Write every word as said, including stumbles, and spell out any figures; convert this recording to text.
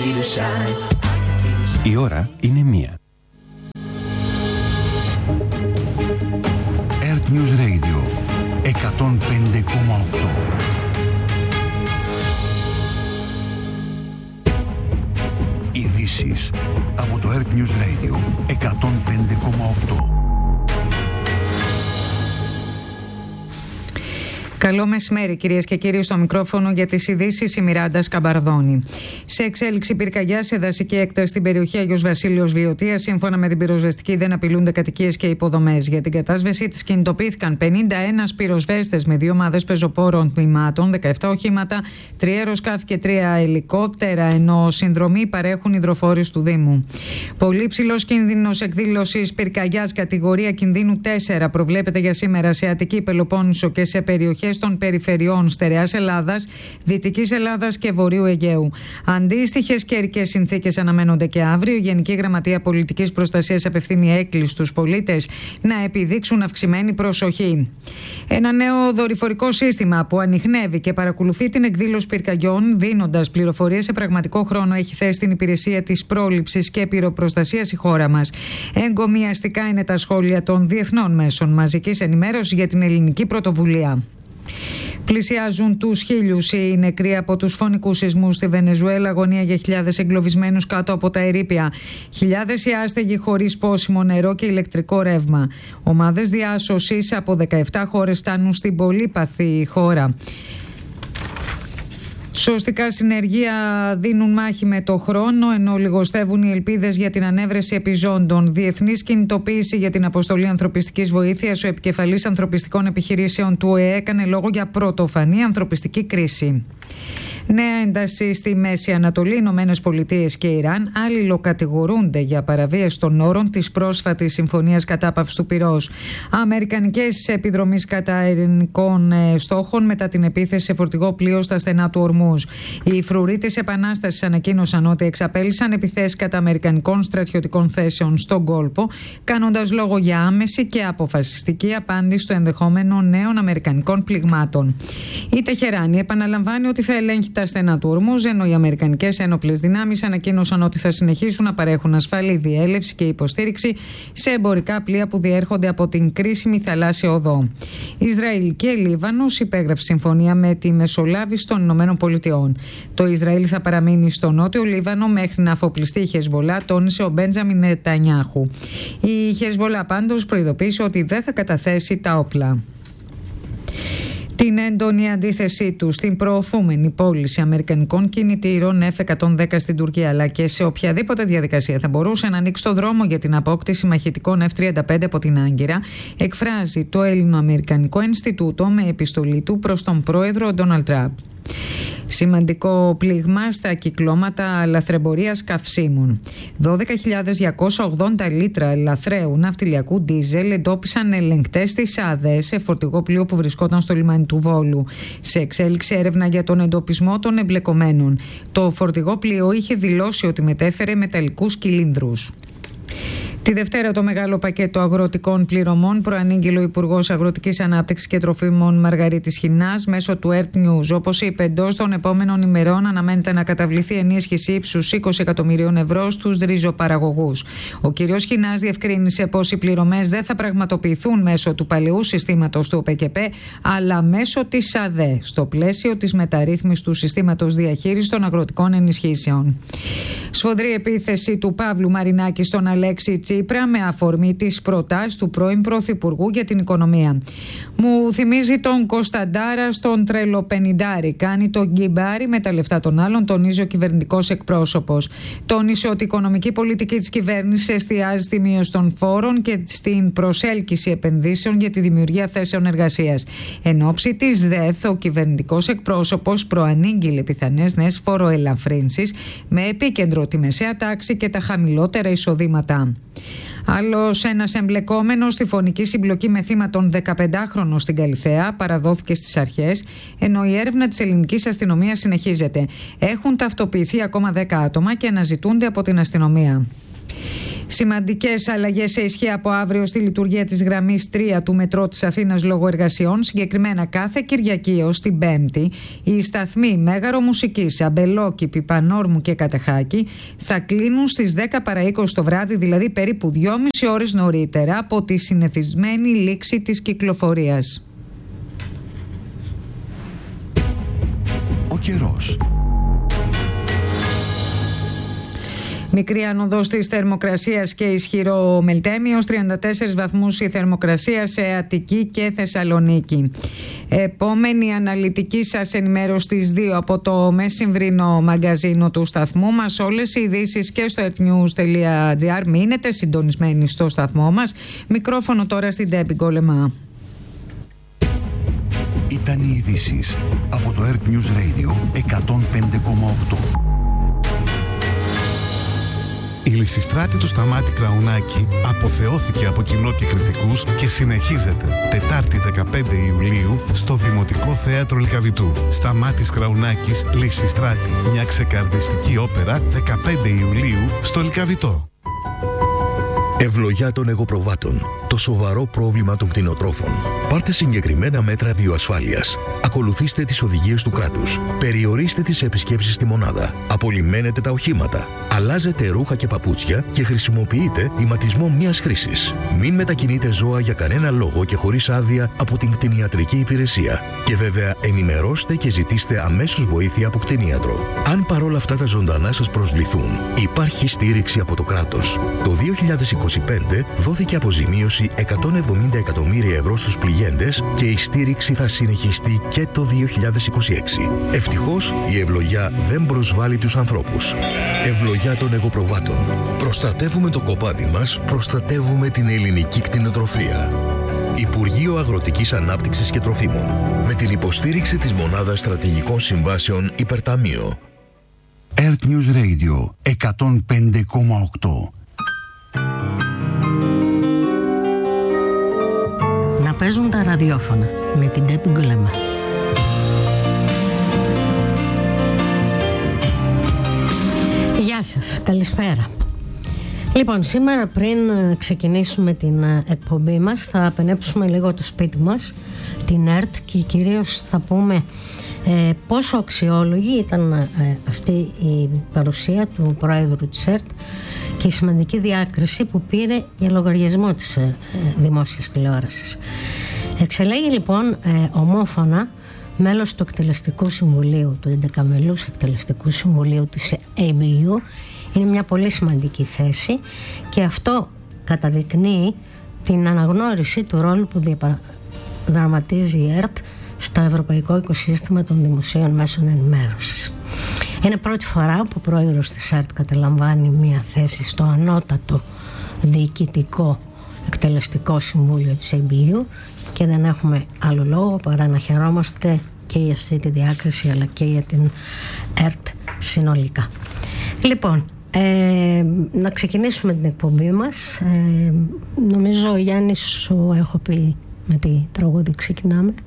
Η ώρα είναι μία. Earth News Radio εκατόν πέντε κόμμα οκτώ. Ειδήσεις από το Earth News Radio εκατόν πέντε κόμμα οκτώ. Καλό μεσημέρι, κυρίες και κύριοι, στο μικρόφωνο για τις ειδήσεις η Μιράντα Σκαμπαρδόνη. Σε εξέλιξη πυρκαγιά σε δασική έκταση στην περιοχή Άγιος Βασίλειος Βιωτίας, σύμφωνα με την πυροσβεστική, δεν απειλούνται κατοικίες και υποδομές. Για την κατάσβεση της κινητοποιήθηκαν πενήντα ένα πυροσβέστες με δύο ομάδες πεζοπόρων τμήματων, δεκαεπτά οχήματα, τρία αεροσκάφη και τρία ελικόπτερα, ενώ συνδρομή παρέχουν υδροφόροι του Δήμου. Πολύ ψηλός κίνδυνος εκδήλωσης πυρκαγιάς κατηγορία κινδύνου τέσσερα προβλέπεται για σήμερα σε Αττική, Πελοπόννησο και σε περιοχές των περιφερειών Στερεάς Ελλάδας, Δυτικής Ελλάδας και Βορείου Αιγαίου. Αντίστοιχες καιρικές συνθήκες αναμένονται και αύριο. Η Γενική Γραμματεία Πολιτικής Προστασίας απευθύνει έκκληση στους πολίτες να επιδείξουν αυξημένη προσοχή. Ένα νέο δορυφορικό σύστημα που ανιχνεύει και παρακολουθεί την εκδήλωση πυρκαγιών, δίνοντας πληροφορίες σε πραγματικό χρόνο, έχει θέσει την υπηρεσία της πρόληψης και πυροπροστασίας η χώρα μας. Εγκομιαστικά είναι τα σχόλια των διεθνών μέσων μαζικής ενημέρωσης για την ελληνική πρωτοβουλία. Πλησιάζουν τους χίλιους οι νεκροί από τους φωνικούς σεισμούς στη Βενεζουέλα, αγωνία για χιλιάδες εγκλωβισμένους κάτω από τα ερείπια. Χιλιάδες οι άστεγοι χωρίς πόσιμο νερό και ηλεκτρικό ρεύμα. Ομάδες διάσωσης από δεκαεπτά χώρες φτάνουν στην πολύπαθη χώρα. Σωστικά συνεργεία δίνουν μάχη με το χρόνο, ενώ λιγοστεύουν οι ελπίδες για την ανέβρεση επιζώντων. Διεθνής κινητοποίηση για την αποστολή ανθρωπιστικής βοήθειας. Ο επικεφαλής ανθρωπιστικών επιχειρήσεων του Ο Ε Ε έκανε λόγο για πρωτοφανή ανθρωπιστική κρίση. Νέα ένταση στη Μέση Ανατολή, Ηνωμένες Πολιτείες και Ιράν αλληλοκατηγορούνται για παραβίαση των όρων της πρόσφατης συμφωνίας κατάπαυσης του πυρός. Αμερικανικές επιδρομής κατά ειρηνικών στόχων μετά την επίθεση σε φορτηγό πλοίο στα στενά του Ορμούζ. Οι φρουροί της Επανάστασης ανακοίνωσαν ότι εξαπέλυσαν επιθέσεις κατά αμερικανικών στρατιωτικών θέσεων στον κόλπο, κάνοντας λόγο για άμεση και αποφασιστική απάντηση στο ενδεχόμενο νέων αμερικανικών πληγμάτων. Η Τεχεράνη επαναλαμβάνει ότι θα ελέγχει τα στενά του Ορμούζ, ενώ οι αμερικανικές ένοπλες δυνάμεις ανακοίνωσαν ότι θα συνεχίσουν να παρέχουν ασφαλή διέλευση και υποστήριξη σε εμπορικά πλοία που διέρχονται από την κρίσιμη θαλάσσια οδό. Ισραήλ και Λίβανος υπέγραψε συμφωνία με τη μεσολάβηση των Ηνωμένων Πολιτειών. Το Ισραήλ θα παραμείνει στο νότιο Λίβανο μέχρι να αφοπλιστεί η Χεσμολά, τόνισε ο Μπέντζαμιν Νετανιάχου. Η Χεσμολά πάντως προειδοποίησε ότι δεν θα καταθέσει τα όπλα. Την έντονη αντίθεσή του στην προωθούμενη πώληση αμερικανικών κινητήρων εφ εκατόν δέκα στην Τουρκία, αλλά και σε οποιαδήποτε διαδικασία θα μπορούσε να ανοίξει το δρόμο για την απόκτηση μαχητικών εφ τριάντα πέντε από την Άγκυρα, εκφράζει το Έλληνο-Αμερικανικό Ινστιτούτο με επιστολή του προς τον πρόεδρο Ντόναλντ Τραμπ. Σημαντικό πλήγμα στα κυκλώματα λαθρεμπορίας καυσίμων. δώδεκα χιλιάδες διακόσια ογδόντα λίτρα λαθρέου ναυτιλιακού ντίζελ εντόπισαν ελεγκτές της ΑΔΕ σε φορτηγό πλοίο που βρισκόταν στο λιμάνι του Βόλου. Σε εξέλιξη έρευνα για τον εντοπισμό των εμπλεκομένων. Το φορτηγό πλοίο είχε δηλώσει ότι μετέφερε μεταλλικούς κυλίνδρους. Τη Δευτέρα το μεγάλο πακέτο αγροτικών πληρωμών προανήγγειλε ο Υπουργός Αγροτικής Ανάπτυξης και Τροφίμων Μαργαρίτης Χινάς μέσω του Earth News. Όπως είπε, εντός των επόμενων ημερών αναμένεται να καταβληθεί ενίσχυση ύψους είκοσι εκατομμυρίων ευρώ στους ριζοπαραγωγούς. Ο κ. Χινάς διευκρίνησε πως οι πληρωμές δεν θα πραγματοποιηθούν μέσω του παλαιού συστήματος του ΟΠΕΚΕΠ, αλλά μέσω της ΑΔΕ, στο πλαίσιο της μεταρρύθμισης του συστήματος διαχείρισης των αγροτικών ενισχύσεων. Σφοδρή επίθεση του Παύλου Μαρινάκη στον Αλέξη Τσίπρα με αφορμή τις προτάσεις του πρώην Πρωθυπουργού για την οικονομία. Μου θυμίζει τον Κωνσταντάρα στον τρελοπενιντάρι. Κάνει τον γκυμπάρι με τα λεφτά των άλλων, τονίζει ο κυβερνητικός εκπρόσωπος. Τόνισε ότι η οικονομική πολιτική της κυβέρνησης εστιάζει στη μείωση των φόρων και στην προσέλκυση επενδύσεων για τη δημιουργία θέσεων εργασίας. Εν ώψη της ΔΕΘ, ο κυβερνητικός εκπρόσωπος προανήγγειλε πιθανές νέες φοροελαφρύνσεις με επίκεντρο τη μεσαία τάξη και τα χαμηλότερα εισοδήματα. Άλλος ένας εμπλεκόμενος στη φωνική συμπλοκή με θύμα τον δεκαπεντάχρονο στην Καλιθέα παραδόθηκε στις αρχές, ενώ η έρευνα της ελληνικής αστυνομίας συνεχίζεται. Έχουν ταυτοποιηθεί ακόμα δέκα άτομα και αναζητούνται από την αστυνομία. Σημαντικές αλλαγές σε ισχύ από αύριο στη λειτουργία της γραμμής τρία του μετρό της Αθήνας λόγω εργασιών. Συγκεκριμένα κάθε Κυριακή ως την Πέμπτη οι σταθμοί Μέγαρο Μουσικής, Αμπελόκηπη, Πανόρμου και Κατεχάκη θα κλείνουν στις δέκα παρά είκοσι το βράδυ, δηλαδή περίπου δυόμιση ώρες νωρίτερα από τη συνηθισμένη λήξη της κυκλοφορίας. Ο καιρός. Μικρή άνοδος της θερμοκρασίας και ισχυρό μελτέμι, ως τριάντα τέσσερις βαθμούς η θερμοκρασία σε Αττική και Θεσσαλονίκη. Επόμενη αναλυτική σας ενημέρωση στις δύο από το μεσημβρινό μαγκαζίνο του σταθμού μας. Όλες οι ειδήσεις και στο earthnews τελεία gr. Μείνετε συντονισμένοι στο σταθμό μας. Μικρόφωνο τώρα στην Ντέμπι Γκόλεμα. Ήταν οι ειδήσεις από το Earth News Radio εκατόν πέντε κόμμα οκτώ. Η Λυσιστράτη του Σταμάτη Κραουνάκη αποθεώθηκε από κοινό και κριτικούς και συνεχίζεται Τετάρτη δεκαπέντε Ιουλίου στο Δημοτικό Θέατρο Λυκαβητού. Σταμάτης Κραουνάκης, Λυσιστράτη, μια ξεκαρδιστική όπερα δεκαπέντε Ιουλίου στο Λυκαβητό. Ευλογιά των εγωπροβάτων. Το σοβαρό πρόβλημα των κτηνοτρόφων. Πάρτε συγκεκριμένα μέτρα βιοασφάλειας. Ακολουθήστε τις οδηγίες του κράτους. Περιορίστε τις επισκέψεις στη μονάδα. Απολυμμένετε τα οχήματα. Αλλάζετε ρούχα και παπούτσια και χρησιμοποιείτε ηματισμό μιας χρήσης. Μην μετακινείτε ζώα για κανένα λόγο και χωρίς άδεια από την κτηνιατρική υπηρεσία. Και βέβαια ενημερώστε και ζητήστε αμέσως βοήθεια από κτηνίατρο. Αν παρόλα αυτά τα ζωντανά σας προσβληθούν, υπάρχει στήριξη από το κράτος. Το δύο χιλιάδες είκοσι πέντε δόθηκε αποζημίωση εκατόν εβδομήντα εκατομμύρια ευρώ στους πληγέντες και η στήριξη θα συνεχιστεί και το δύο χιλιάδες είκοσι έξι. Ευτυχώς η ευλογιά δεν προσβάλλει τους ανθρώπους. Ευλογιά των εγωπροβάτων. Προστατεύουμε το κοπάδι μας, προστατεύουμε την ελληνική κτηνοτροφία. Υπουργείο Αγροτικής Ανάπτυξης και Τροφίμων. Με την υποστήριξη της Μονάδας Στρατηγικών Συμβάσεων Υπερταμείο. Earth News Radio εκατόν πέντε κόμμα οκτώ. Να παίζουν τα ραδιόφωνα με την Ντέμπι Γκόλεμα. Γεια σας, καλησπέρα. Λοιπόν, σήμερα πριν ξεκινήσουμε την εκπομπή μας θα απενέψουμε λίγο το σπίτι μας, την ΕΡΤ, και κυρίως θα πούμε ε, πόσο αξιόλογη ήταν ε, αυτή η παρουσία του Πρόεδρου της ΕΡΤ και η σημαντική διάκριση που πήρε για λογαριασμό της ε, δημόσιας τηλεόρασης. Εξελέγει λοιπόν ε, ομόφωνα μέλος του Εκτελεστικού Συμβουλίου, του έντεκαμελούς Εκτελεστικού Συμβουλίου της έι μπι γιου. Είναι μια πολύ σημαντική θέση και αυτό καταδεικνύει την αναγνώριση του ρόλου που διαδραματίζει η ΕΡΤ στο ευρωπαϊκό οικοσύστημα των δημοσίων μέσων ενημέρωσης. Είναι πρώτη φορά που ο πρόεδρος της ΕΡΤ καταλαμβάνει μια θέση στο ανώτατο διοικητικό εκτελεστικό συμβούλιο της έι μπι γιου και δεν έχουμε άλλο λόγο παρά να χαιρόμαστε και για αυτή τη διάκριση αλλά και για την ΕΡΤ συνολικά. Λοιπόν, ε, να ξεκινήσουμε την εκπομπή μας. Ε, νομίζω, Γιάννη, σου έχω πει με τι τραγούδι ξεκινάμε.